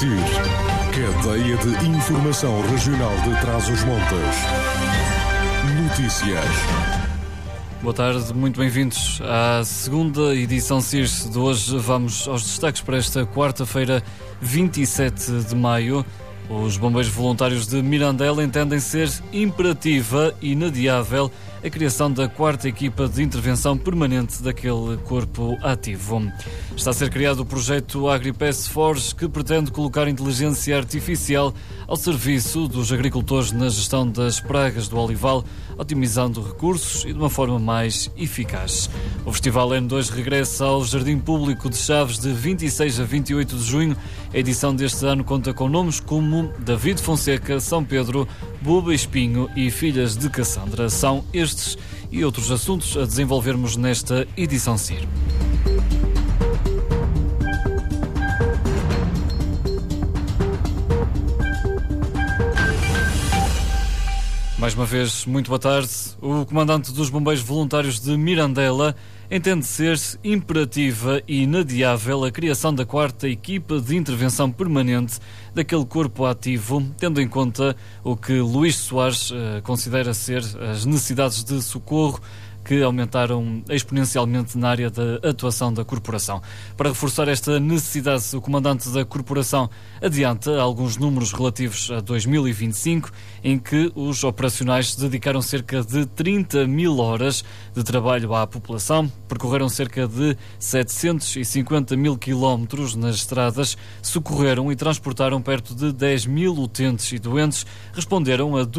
SIR, cadeia de informação regional de Trás-os-Montes. Notícias. Boa tarde, muito bem-vindos à segunda edição SIR de hoje. Vamos aos destaques para esta quarta-feira, 27 de maio. Os bombeiros voluntários de Mirandela entendem ser imperativa e inadiável a criação da quarta equipa de intervenção permanente daquele corpo ativo. Está a ser criado o projeto AgriPest Forge, que pretende colocar inteligência artificial ao serviço dos agricultores na gestão das pragas do olival, otimizando recursos e de uma forma mais eficaz. O Festival N2 regressa ao Jardim Público de Chaves de 26 a 28 de junho. A edição deste ano conta com nomes como David Fonseca, São Pedro, Buba Espinho e Filhas de Cassandra. São estes e outros assuntos a desenvolvermos nesta edição SIR. Mais uma vez, muito boa tarde. O comandante dos bombeiros voluntários de Mirandela entende ser imperativa e inadiável a criação da quarta equipa de intervenção permanente daquele corpo ativo, tendo em conta o que Luís Soares considera ser as necessidades de socorro que aumentaram exponencialmente na área da atuação da corporação. Para reforçar esta necessidade, o comandante da corporação adianta alguns números relativos a 2025, em que os operacionais dedicaram cerca de 30 mil horas de trabalho à população, percorreram cerca de 750 mil quilómetros nas estradas, socorreram e transportaram perto de 10 mil utentes e doentes, responderam a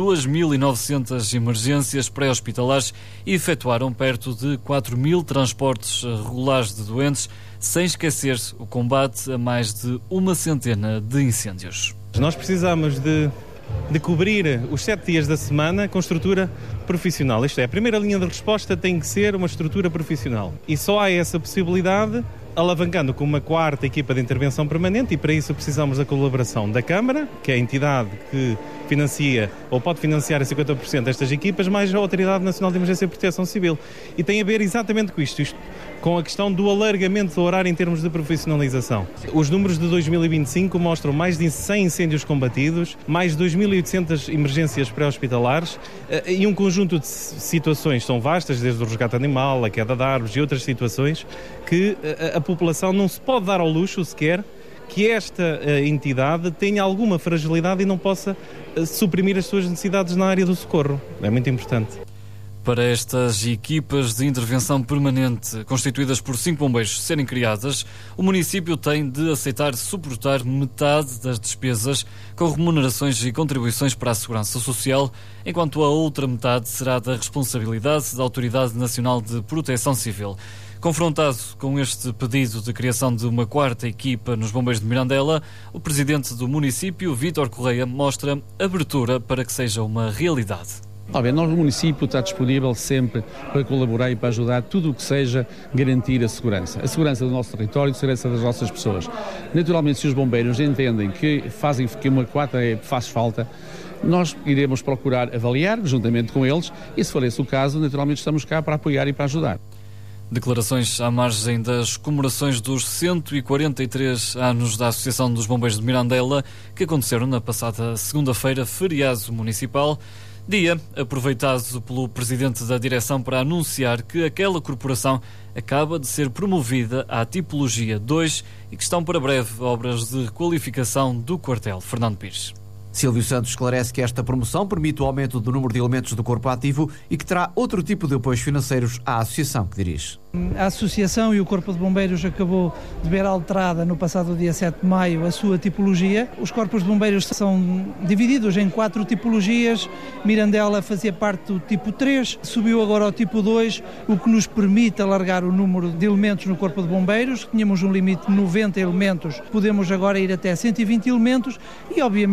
2.900 emergências pré-hospitalares e efetuaram perto de 4 mil transportes regulares de doentes, sem esquecer o combate a mais de uma centena de incêndios. Nós precisamos de cobrir os 7 dias da semana com estrutura profissional. Isto é, a primeira linha de resposta tem que ser uma estrutura profissional. E só há essa possibilidade alavancando com uma quarta equipa de intervenção permanente, e para isso precisamos da colaboração da Câmara, que é a entidade que financia ou pode financiar a 50% destas equipas, mais a Autoridade Nacional de Emergência e Proteção Civil. E tem a ver exatamente com isto com a questão do alargamento do horário em termos de profissionalização. Os números de 2025 mostram mais de 100 incêndios combatidos, mais de 2.800 emergências pré-hospitalares e um conjunto de situações são vastas, desde o resgate animal, a queda de árvores e outras situações que a população não se pode dar ao luxo sequer que esta entidade tenha alguma fragilidade e não possa suprimir as suas necessidades na área do socorro. É muito importante. Para estas equipas de intervenção permanente, constituídas por 5 bombeiros, serem criadas, o município tem de aceitar suportar metade das despesas com remunerações e contribuições para a Segurança Social, enquanto a outra metade será da responsabilidade da Autoridade Nacional de Proteção Civil. Confrontado com este pedido de criação de uma quarta equipa nos bombeiros de Mirandela, o presidente do município, Vítor Correia, mostra abertura para que seja uma realidade. Nós, o município, está disponível sempre para colaborar e para ajudar tudo o que seja garantir a segurança do nosso território, a segurança das nossas pessoas. Naturalmente, se os bombeiros entendem que uma quarta faz falta, nós iremos procurar avaliar juntamente com eles e, se for esse o caso, naturalmente estamos cá para apoiar e para ajudar. Declarações à margem das comemorações dos 143 anos da Associação dos Bombeiros de Mirandela, que aconteceram na passada segunda-feira, feriado municipal. Dia aproveitado pelo presidente da direção para anunciar que aquela corporação acaba de ser promovida à tipologia 2 e que estão para breve obras de requalificação do quartel. Fernando Pires. Silvio Santos esclarece que esta promoção permite o aumento do número de elementos do corpo ativo e que terá outro tipo de apoios financeiros à associação que dirige. A Associação e o Corpo de Bombeiros acabou de ver alterada no passado dia 7 de maio a sua tipologia. Os corpos de bombeiros são divididos em 4 tipologias. Mirandela fazia parte do tipo 3, subiu agora ao tipo 2, o que nos permite alargar o número de elementos no Corpo de Bombeiros. Tínhamos um limite de 90 elementos, podemos agora ir até 120 elementos e obviamente que a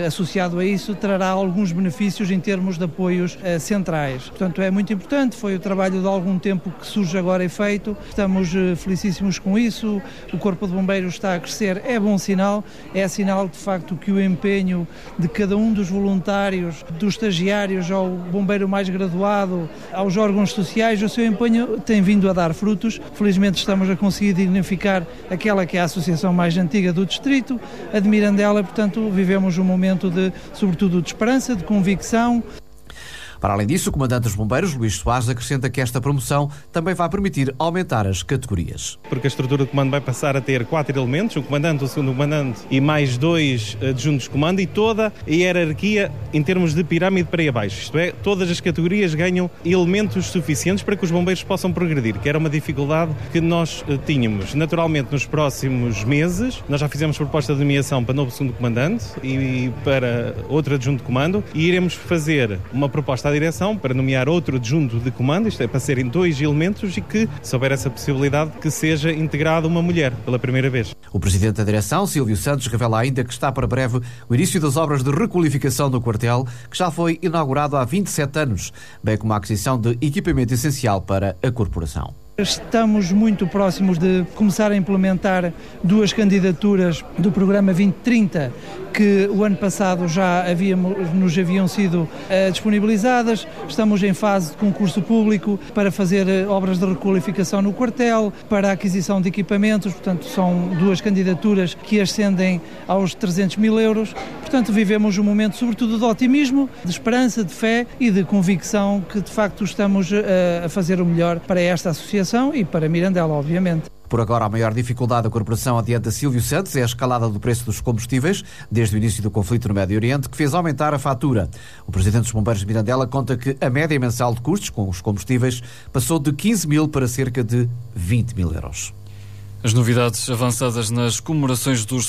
associado a isso, trará alguns benefícios em termos de apoios centrais. Portanto, é muito importante, foi o trabalho de algum tempo que surge agora e feito, estamos felicíssimos com isso, o Corpo de Bombeiros está a crescer, é bom sinal, é sinal de facto que o empenho de cada um dos voluntários, dos estagiários ao bombeiro mais graduado, aos órgãos sociais, o seu empenho tem vindo a dar frutos. Felizmente estamos a conseguir dignificar aquela que é a associação mais antiga do distrito, a de Mirandela, portanto vivemos um momento sobretudo de esperança, de convicção. Para além disso, o comandante dos bombeiros, Luís Soares, acrescenta que esta promoção também vai permitir aumentar as categorias. Porque a estrutura do comando vai passar a ter 4 elementos, um comandante, o segundo comandante e mais 2 adjuntos de comando, e toda a hierarquia em termos de pirâmide para aí abaixo. Isto é, todas as categorias ganham elementos suficientes para que os bombeiros possam progredir, que era uma dificuldade que nós tínhamos. Naturalmente, nos próximos meses, nós já fizemos proposta de nomeação para novo segundo comandante e para outro adjunto de comando, e iremos fazer uma proposta à direção para nomear outro adjunto de comando, isto é, para serem 2 elementos, e que, se houver essa possibilidade, que seja integrada uma mulher pela primeira vez. O presidente da direção, Silvio Santos, revela ainda que está para breve o início das obras de requalificação do quartel, que já foi inaugurado há 27 anos, bem como a aquisição de equipamento essencial para a corporação. Estamos muito próximos de começar a implementar 2 candidaturas do programa 2030, que o ano passado já nos haviam sido disponibilizadas. Estamos em fase de concurso público para fazer obras de requalificação no quartel, para a aquisição de equipamentos, portanto são 2 candidaturas que ascendem aos 300 mil euros. Portanto, vivemos um momento sobretudo de otimismo, de esperança, de fé e de convicção que de facto estamos a fazer o melhor para esta associação e para Mirandela, obviamente. Por agora, a maior dificuldade da corporação, adianta Silvio Santos, é a escalada do preço dos combustíveis, desde o início do conflito no Médio Oriente, que fez aumentar a fatura. O presidente dos bombeiros de Mirandela conta que a média mensal de custos com os combustíveis passou de 15 mil para cerca de 20 mil euros. As novidades avançadas nas comemorações dos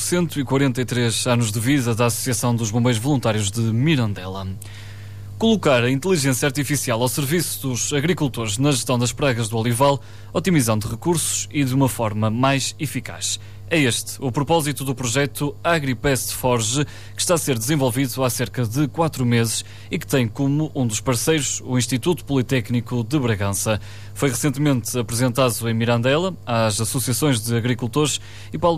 143 anos de vida da Associação dos Bombeiros Voluntários de Mirandela. Colocar a inteligência artificial ao serviço dos agricultores na gestão das pragas do olival, otimizando recursos e de uma forma mais eficaz. É este o propósito do projeto AgriPest Forge, que está a ser desenvolvido há cerca de 4 meses e que tem como um dos parceiros o Instituto Politécnico de Bragança. Foi recentemente apresentado em Mirandela às associações de agricultores e Paula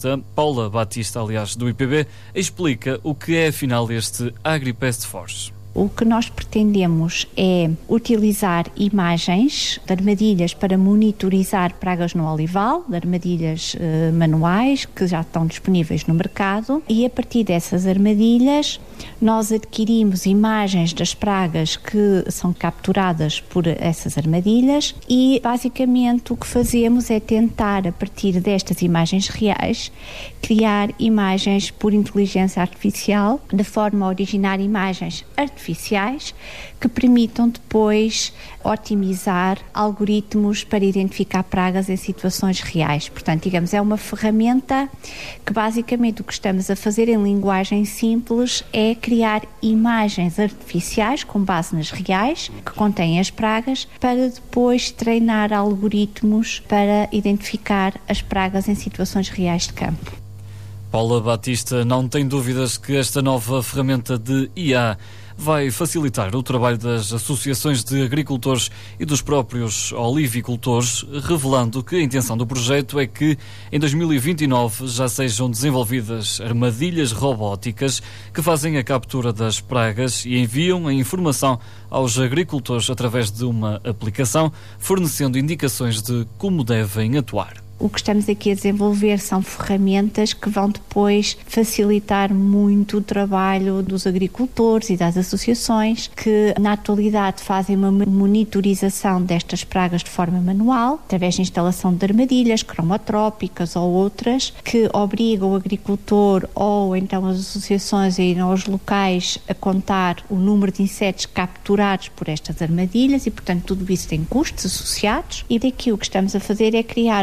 Batista, do IPB, explica o que é afinal este AgriPest Forge. O que nós pretendemos é utilizar imagens de armadilhas para monitorizar pragas no olival, de armadilhas manuais que já estão disponíveis no mercado, e a partir dessas armadilhas nós adquirimos imagens das pragas que são capturadas por essas armadilhas e basicamente o que fazemos é tentar, a partir destas imagens reais, criar imagens por inteligência artificial, de forma a originar imagens artificiais que permitam depois otimizar algoritmos para identificar pragas em situações reais. Portanto, digamos, é uma ferramenta que basicamente o que estamos a fazer em linguagem simples é criar imagens artificiais com base nas reais, que contêm as pragas, para depois treinar algoritmos para identificar as pragas em situações reais de campo. Paula Batista não tem dúvidas que esta nova ferramenta de IA vai facilitar o trabalho das associações de agricultores e dos próprios olivicultores, revelando que a intenção do projeto é que em 2029 já sejam desenvolvidas armadilhas robóticas que fazem a captura das pragas e enviam a informação aos agricultores através de uma aplicação, fornecendo indicações de como devem atuar. O que estamos aqui a desenvolver são ferramentas que vão depois facilitar muito o trabalho dos agricultores e das associações que na atualidade fazem uma monitorização destas pragas de forma manual, através de instalação de armadilhas cromotrópicas ou outras, que obrigam o agricultor ou então as associações a irem aos locais a contar o número de insetos capturados por estas armadilhas e, portanto, tudo isso tem custos associados, e daqui o que estamos a fazer é criar uma ferramenta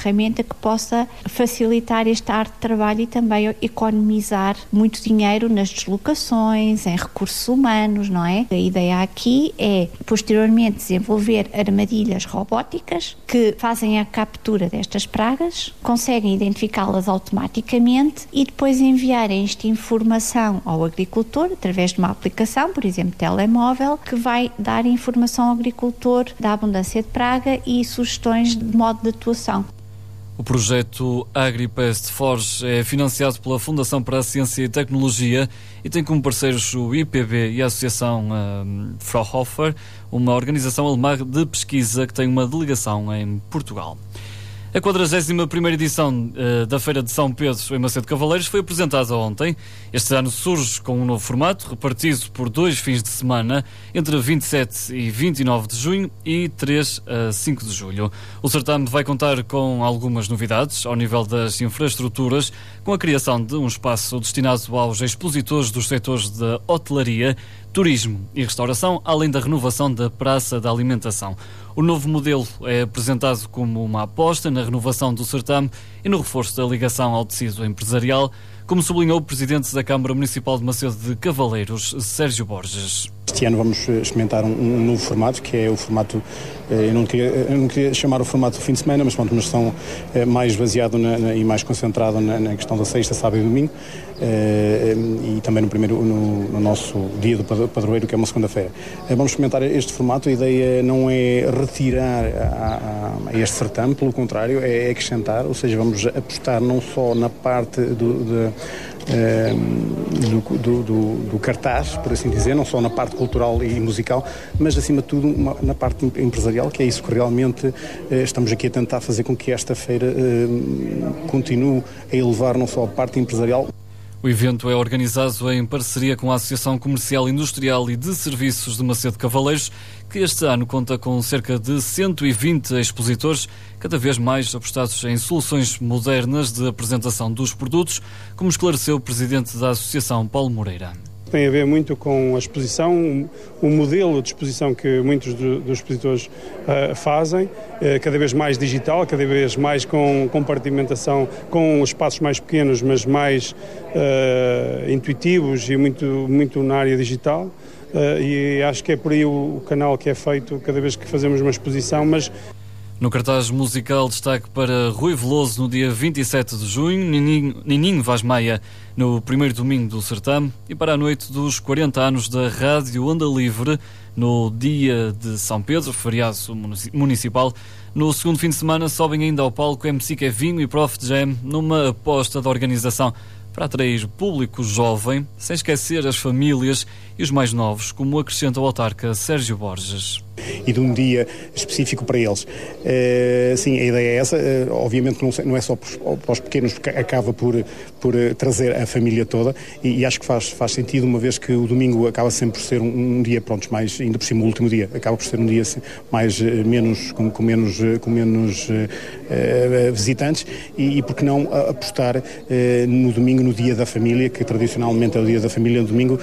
ferramenta que possa facilitar esta arte de trabalho e também economizar muito dinheiro nas deslocações, em recursos humanos, não é? A ideia aqui é, posteriormente, desenvolver armadilhas robóticas que fazem a captura destas pragas, conseguem identificá-las automaticamente e depois enviarem esta informação ao agricultor através de uma aplicação, por exemplo, telemóvel, que vai dar informação ao agricultor da abundância de praga e sugestões de modo de atuação. O projeto AgriPest Forge é financiado pela Fundação para a Ciência e Tecnologia e tem como parceiros o IPB e a Associação Fraunhofer, uma organização alemã de pesquisa que tem uma delegação em Portugal. A 41ª edição da Feira de São Pedro em Macedo Cavaleiros foi apresentada ontem. Este ano surge com um novo formato, repartido por 2 fins de semana, entre 27 e 29 de junho e 3 a 5 de julho. O certame vai contar com algumas novidades ao nível das infraestruturas, com a criação de um espaço destinado aos expositores dos setores da hotelaria, turismo e restauração, além da renovação da Praça da Alimentação. O novo modelo é apresentado como uma aposta na renovação do certame e no reforço da ligação ao tecido empresarial, como sublinhou o Presidente da Câmara Municipal de Macedo de Cavaleiros, Sérgio Borges. Este ano vamos experimentar um novo formato, que é o formato, eu não queria chamar o formato do fim de semana, mas pronto, uma gestão mais baseada e mais concentrada na questão da sexta, sábado e domingo, e também no nosso dia do padroeiro, que é uma segunda-feira. Vamos experimentar este formato. A ideia não é retirar a este certame, pelo contrário, é acrescentar, ou seja, vamos apostar não só na parte do cartaz, por assim dizer, não só na parte cultural e musical, mas acima de tudo na parte empresarial, que é isso que realmente estamos aqui a tentar fazer com que esta feira continue a elevar não só a parte empresarial. O evento é organizado em parceria com a Associação Comercial, Industrial e de Serviços de Macedo Cavaleiros, que este ano conta com cerca de 120 expositores, cada vez mais apostados em soluções modernas de apresentação dos produtos, como esclareceu o Presidente da Associação, Paulo Moreira. Tem a ver muito com a exposição, o modelo de exposição que muitos dos expositores fazem, cada vez mais digital, cada vez mais com compartimentação, com espaços mais pequenos, mas mais intuitivos e muito na área digital. E acho que é por aí o canal que é feito cada vez que fazemos uma exposição, mas... No cartaz musical, destaque para Rui Veloso no dia 27 de junho, Nininho Vaz Maia no primeiro domingo do certame e para a noite dos 40 anos da Rádio Onda Livre, no dia de São Pedro, feriado municipal. No segundo fim de semana sobem ainda ao palco MC Kevinho e Prof Jam, numa aposta da organização para atrair público jovem, sem esquecer as famílias e os mais novos, como acrescenta o autarca Sérgio Borges. E de um dia específico para eles. Sim, a ideia é essa. Obviamente não é só para os pequenos, porque acaba por trazer a família toda e acho que faz sentido, uma vez que o domingo acaba sempre por ser um dia, pronto, mais, ainda por cima o último dia, acaba por ser um dia mais, com menos visitantes e por que não apostar no domingo, no dia da família, que tradicionalmente é o dia da família no domingo,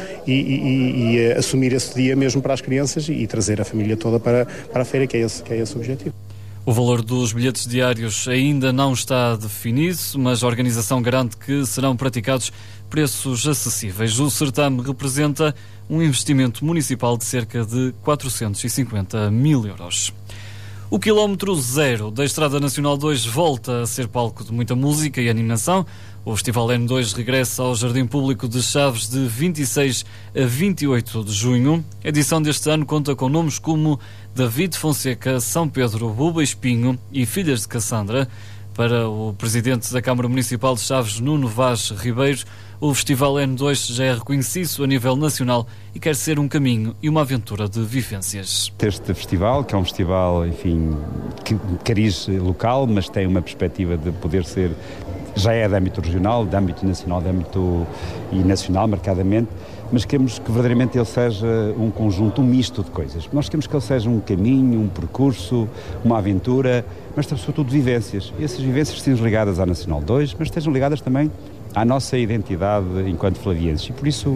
e assumir esse dia mesmo para as crianças e trazer a família toda para a feira, que é esse o objetivo. O valor dos bilhetes diários ainda não está definido, mas a organização garante que serão praticados preços acessíveis. O certame representa um investimento municipal de cerca de 450 mil euros. O quilómetro zero da Estrada Nacional 2 volta a ser palco de muita música e animação. O Festival N2 regressa ao Jardim Público de Chaves de 26 a 28 de junho. A edição deste ano conta com nomes como David Fonseca, São Pedro, Buba Espinho e Filhas de Cassandra. Para o Presidente da Câmara Municipal de Chaves, Nuno Vaz Ribeiro, o Festival N2 já é reconhecido a nível nacional e quer ser um caminho e uma aventura de vivências. Este festival, que é um festival, enfim, de cariz local, mas tem uma perspectiva de poder ser, já é de âmbito regional, de âmbito nacional, de âmbito e nacional, marcadamente, mas queremos que verdadeiramente ele seja um conjunto, um misto de coisas. Nós queremos que ele seja um caminho, um percurso, uma aventura, mas sobretudo vivências. E essas vivências estejam ligadas à Nacional 2, mas estejam ligadas também à nossa identidade enquanto flavienses. E por isso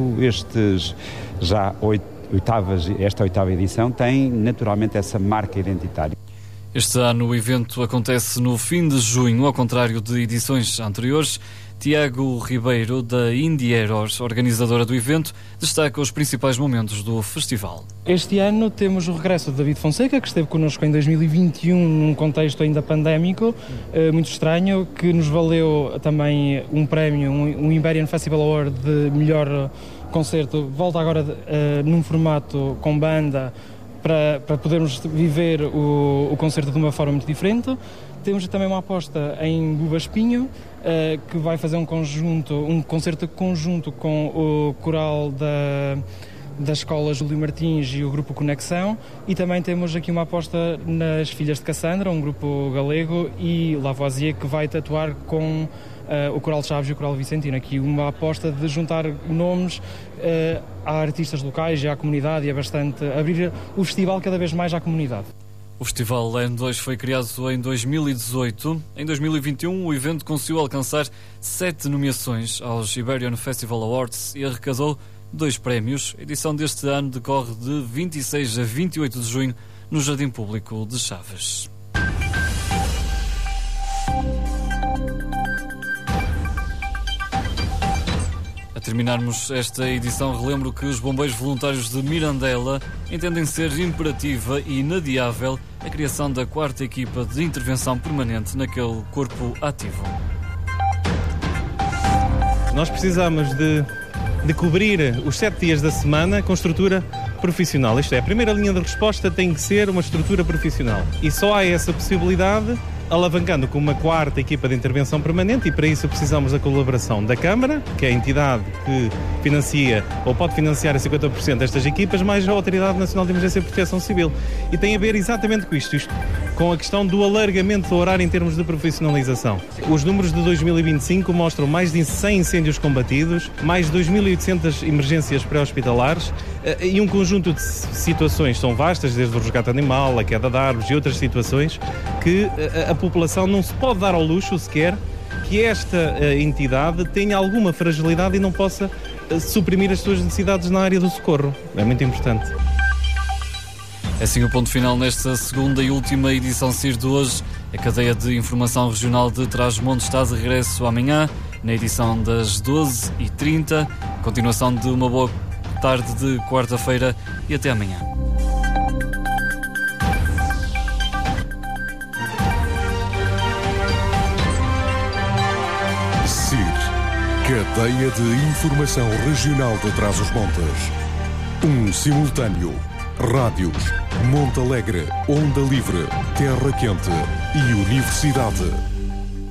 esta oitava edição tem naturalmente essa marca identitária. Este ano o evento acontece no fim de junho, ao contrário de edições anteriores. Tiago Ribeiro, da Indie Errors, organizadora do evento, destaca os principais momentos do festival. Este ano temos o regresso de David Fonseca, que esteve connosco em 2021 num contexto ainda pandémico, muito estranho, que nos valeu também um prémio, um Iberian Festival Award de melhor concerto. Volta agora num formato com banda, para podermos viver o concerto de uma forma muito diferente. Temos também uma aposta em Buba Espinho, que vai fazer um concerto conjunto com o coral da Escola Júlio Martins e o grupo Conexão, e também temos aqui uma aposta nas Filhas de Cassandra, um grupo galego, e Lavoisier, que vai atuar com o Coral de Chaves e o Coral Vicentino. Aqui uma aposta de juntar nomes a artistas locais e à comunidade, e é bastante abrir o festival cada vez mais à comunidade. O Festival N2 foi criado em 2018. Em 2021, o evento conseguiu alcançar 7 nomeações aos Iberian Festival Awards e arrecadou 2 prémios. A edição deste ano decorre de 26 a 28 de junho no Jardim Público de Chaves. A terminarmos esta edição, relembro que os bombeiros voluntários de Mirandela entendem ser imperativa e inadiável a criação da 4ª equipa de intervenção permanente naquele corpo ativo. Nós precisamos de cobrir os 7 dias da semana com estrutura profissional. Isto é, a primeira linha de resposta tem que ser uma estrutura profissional. E só há essa possibilidade alavancando com uma 4ª equipa de intervenção permanente, e para isso precisamos da colaboração da Câmara, que é a entidade que financia ou pode financiar a 50% destas equipas, mais a Autoridade Nacional de Emergência e Proteção Civil. E tem a ver exatamente com isto com a questão do alargamento do horário em termos de profissionalização. Os números de 2025 mostram mais de 100 incêndios combatidos, mais de 2.800 emergências pré-hospitalares e um conjunto de situações são vastas, desde o resgate animal, a queda de árvores e outras situações que a população não se pode dar ao luxo sequer que esta entidade tenha alguma fragilidade e não possa suprimir as suas necessidades na área do socorro. É muito importante. É assim o ponto final nesta segunda e última edição CIR de hoje. A cadeia de informação regional de Trás-os-Montes está de regresso amanhã, na edição das 12h30. Continuação de uma boa tarde de quarta-feira e até amanhã. CIR, cadeia de informação regional de Trás-os-Montes. Simultâneo. Rádios, Monte Alegre, Onda Livre, Terra Quente e Universidade.